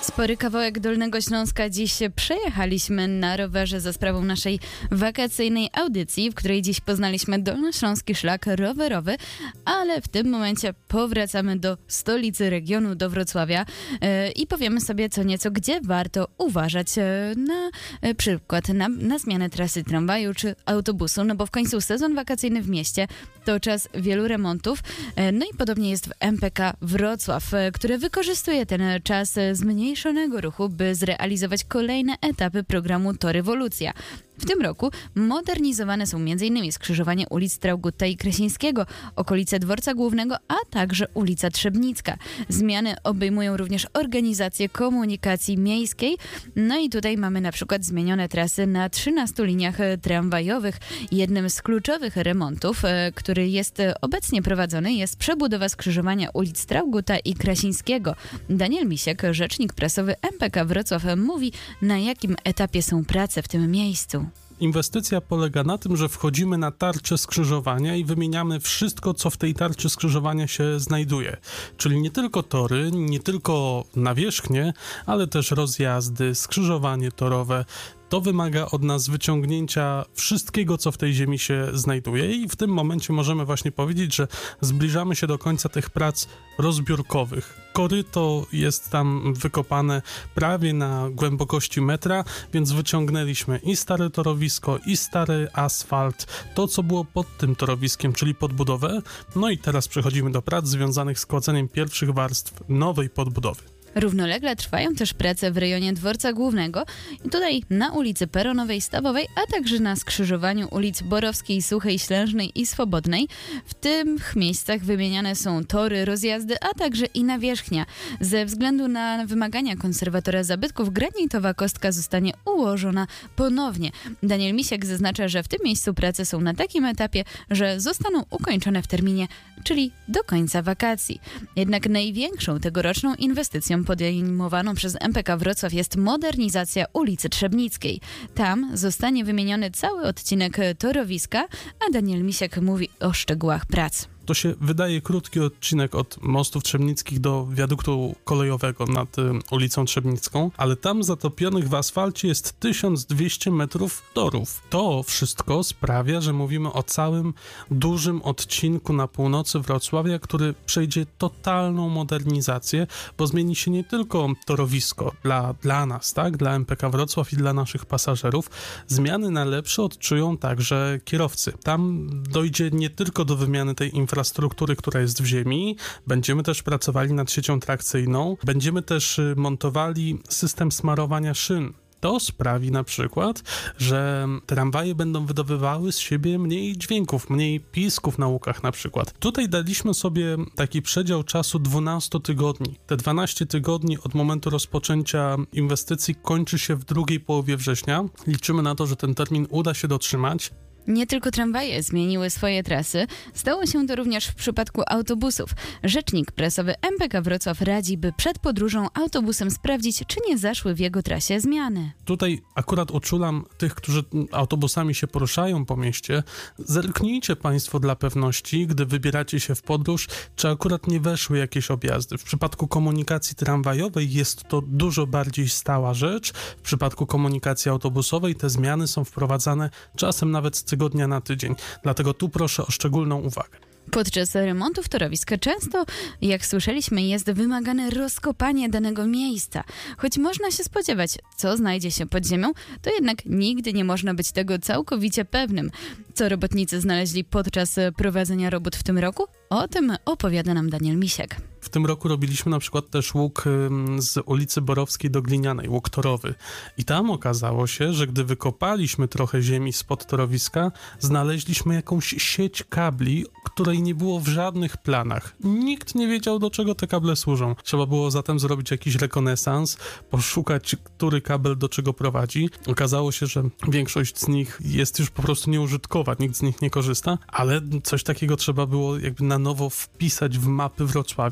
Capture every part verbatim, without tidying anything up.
Spory kawałek Dolnego Śląska dziś przejechaliśmy na rowerze za sprawą naszej wakacyjnej audycji, w której dziś poznaliśmy dolnośląski szlak rowerowy, ale w tym momencie powracamy do stolicy regionu, do Wrocławia yy, i powiemy sobie co nieco, gdzie warto uważać yy, na yy, przykład na, na zmianę trasy tramwaju czy autobusu, no bo w końcu sezon wakacyjny w mieście to czas wielu remontów, yy, no i podobnie jest w M P K Wrocław, yy, które wykorzystuje ten czas zmniejszony ruchu, by zrealizować kolejne etapy programu To Rewolucja. W tym roku modernizowane są m.in. skrzyżowanie ulic Traugutta i Kresińskiego, okolice Dworca Głównego, a także ulica Trzebnicka. Zmiany obejmują również organizację komunikacji miejskiej. No i tutaj mamy na przykład zmienione trasy na trzynastu liniach tramwajowych. Jednym z kluczowych remontów, który jest obecnie prowadzony, jest przebudowa skrzyżowania ulic Traugutta i Kresińskiego. Daniel Misiek, rzecznik prasowy M P K Wrocław, mówi, na jakim etapie są prace w tym miejscu. Inwestycja polega na tym, że wchodzimy na tarczę skrzyżowania i wymieniamy wszystko, co w tej tarczy skrzyżowania się znajduje. Czyli nie tylko tory, nie tylko nawierzchnie, ale też rozjazdy, skrzyżowanie torowe. To wymaga od nas wyciągnięcia wszystkiego, co w tej ziemi się znajduje i w tym momencie możemy właśnie powiedzieć, że zbliżamy się do końca tych prac rozbiórkowych. Koryto jest tam wykopane prawie na głębokości metra, więc wyciągnęliśmy i stare torowisko, i stary asfalt, to co było pod tym torowiskiem, czyli podbudowę. No i teraz przechodzimy do prac związanych z kładaniem pierwszych warstw nowej podbudowy. Równolegle trwają też prace w rejonie Dworca Głównego i tutaj na ulicy Peronowej, Stawowej, a także na skrzyżowaniu ulic Borowskiej, Suchej, Ślężnej i Swobodnej. W tych miejscach wymieniane są tory, rozjazdy, a także i nawierzchnia. Ze względu na wymagania konserwatora zabytków granitowa kostka zostanie ułożona ponownie. Daniel Misiek zaznacza, że w tym miejscu prace są na takim etapie, że zostaną ukończone w terminie, czyli do końca wakacji. Jednak największą tegoroczną inwestycją podejmowaną przez M P K Wrocław jest modernizacja ulicy Trzebnickiej. Tam zostanie wymieniony cały odcinek torowiska, a Daniel Misiek mówi o szczegółach prac. To się wydaje krótki odcinek od mostów trzebnickich do wiaduktu kolejowego nad y, ulicą Trzebnicką, ale tam zatopionych w asfalcie jest tysiąc dwieście metrów torów. To wszystko sprawia, że mówimy o całym dużym odcinku na północy Wrocławia, który przejdzie totalną modernizację, bo zmieni się nie tylko torowisko dla, dla nas, tak, dla M P K Wrocław i dla naszych pasażerów. Zmiany na lepsze odczują także kierowcy. Tam dojdzie nie tylko do wymiany tej infrastruktury, infrastruktury, która jest w ziemi. Będziemy też pracowali nad siecią trakcyjną. Będziemy też montowali system smarowania szyn. To sprawi na przykład, że tramwaje będą wydobywały z siebie mniej dźwięków, mniej pisków na łukach na przykład. Tutaj daliśmy sobie taki przedział czasu dwanaście tygodni. Te dwanaście tygodni od momentu rozpoczęcia inwestycji kończy się w drugiej połowie września. Liczymy na to, że ten termin uda się dotrzymać. Nie tylko tramwaje zmieniły swoje trasy, stało się to również w przypadku autobusów. Rzecznik prasowy M P K Wrocław radzi, by przed podróżą autobusem sprawdzić, czy nie zaszły w jego trasie zmiany. Tutaj akurat uczulam tych, którzy autobusami się poruszają po mieście. Zerknijcie Państwo dla pewności, gdy wybieracie się w podróż, czy akurat nie weszły jakieś objazdy. W przypadku komunikacji tramwajowej jest to dużo bardziej stała rzecz. W przypadku komunikacji autobusowej te zmiany są wprowadzane czasem nawet z tygodnia na tydzień. Dlatego tu proszę o szczególną uwagę. Podczas remontów torowiska często, jak słyszeliśmy, jest wymagane rozkopanie danego miejsca. Choć można się spodziewać, co znajdzie się pod ziemią, to jednak nigdy nie można być tego całkowicie pewnym. Co robotnicy znaleźli podczas prowadzenia robót w tym roku? O tym opowiada nam Daniel Misiek. W tym roku robiliśmy na przykład też łuk z ulicy Borowskiej do Glinianej, łuk torowy. I tam okazało się, że gdy wykopaliśmy trochę ziemi spod torowiska, znaleźliśmy jakąś sieć kabli, której nie było w żadnych planach. Nikt nie wiedział, do czego te kable służą. Trzeba było zatem zrobić jakiś rekonesans, poszukać, który kabel do czego prowadzi. Okazało się, że większość z nich jest już po prostu nieużytkowa, nikt z nich nie korzysta, ale coś takiego trzeba było jakby na nowo wpisać w mapy Wrocławia.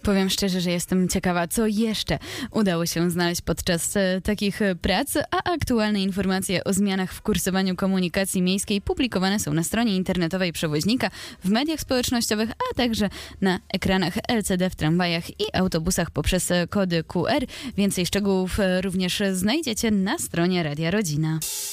Powiem szczerze, że jestem ciekawa, co jeszcze udało się znaleźć podczas e, takich e, prac, a aktualne informacje o zmianach w kursowaniu komunikacji miejskiej publikowane są na stronie internetowej przewoźnika, w mediach społecznościowych, a także na ekranach L C D w tramwajach i autobusach poprzez e, kody Q R. Więcej szczegółów e, również znajdziecie na stronie Radia Rodzina.